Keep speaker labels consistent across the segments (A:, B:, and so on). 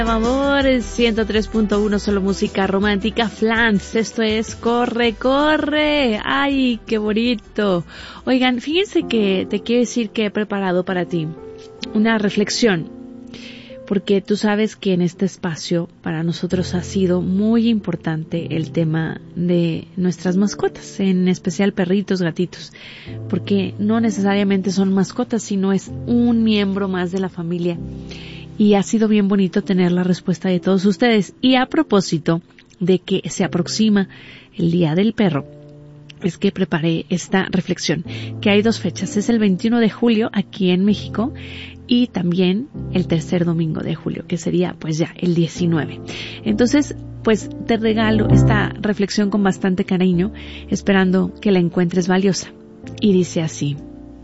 A: Amor, 103.1, solo música romántica. Flans, esto es Corre, Corre. ¡Ay, qué bonito! Oigan, fíjense que te quiero decir que he preparado para ti una reflexión, porque tú sabes que en este espacio para nosotros ha sido muy importante el tema de nuestras mascotas, en especial perritos, gatitos, porque no necesariamente son mascotas, sino es un miembro más de la familia. Y ha sido bien bonito tener la respuesta de todos ustedes. Y a propósito de que se aproxima el Día del Perro, es que preparé esta reflexión, que hay dos fechas. Es el 21 de julio aquí en México y también el tercer domingo de julio, que sería pues ya el 19. Entonces, pues te regalo esta reflexión con bastante cariño, esperando que la encuentres valiosa. Y dice así: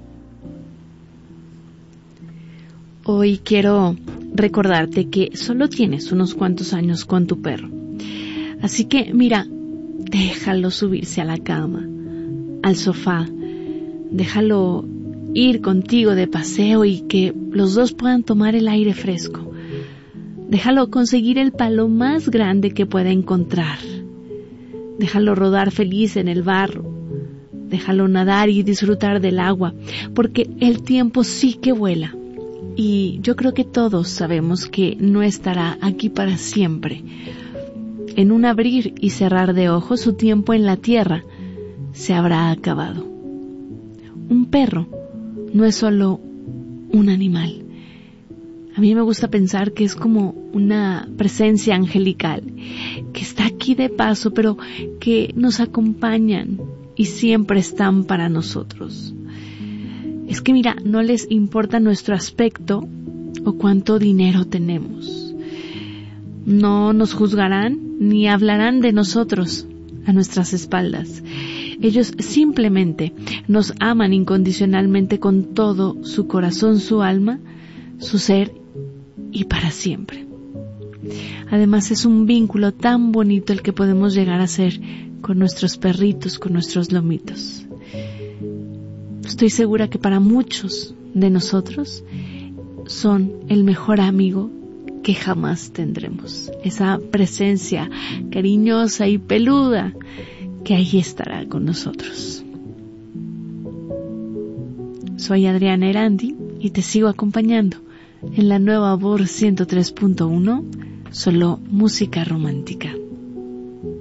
A: hoy quiero recordarte que solo tienes unos cuantos años con tu perro. Así que, mira, déjalo subirse a la cama, al sofá, déjalo ir contigo de paseo y que los dos puedan tomar el aire fresco. Déjalo conseguir el palo más grande que pueda encontrar. Déjalo rodar feliz en el barro. Déjalo nadar y disfrutar del agua, porque el tiempo sí que vuela. Y yo creo que todos sabemos que no estará aquí para siempre. En un abrir y cerrar de ojos, su tiempo en la tierra se habrá acabado. Un perro no es solo un animal. A mí me gusta pensar que es como una presencia angelical, que está aquí de paso, pero que nos acompañan y siempre están para nosotros. Es que mira, no les importa nuestro aspecto o cuánto dinero tenemos. No nos juzgarán ni hablarán de nosotros a nuestras espaldas. Ellos simplemente nos aman incondicionalmente con todo su corazón, su alma, su ser y para siempre. Además es un vínculo tan bonito el que podemos llegar a ser con nuestros perritos, con nuestros lomitos. Estoy segura que para muchos de nosotros son el mejor amigo que jamás tendremos. Esa presencia cariñosa y peluda que ahí estará con nosotros. Soy Adriana Erandi y te sigo acompañando en la nueva Amor 103.1, solo música romántica.